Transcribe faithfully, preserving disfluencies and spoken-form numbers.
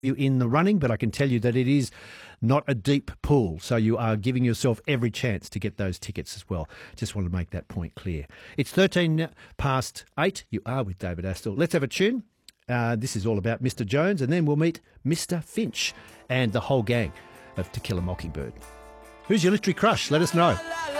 you in the running, but I can tell you that it is not a deep pool, so you are giving yourself every chance to get those tickets as well. Just want to make that point clear. It's thirteen past eight. You are with David Astle. Let's have a tune. Uh, this is all about Mister Jones, and then we'll meet Mister Finch and the whole gang of To Kill a Mockingbird. Who's your literary crush? Let us know.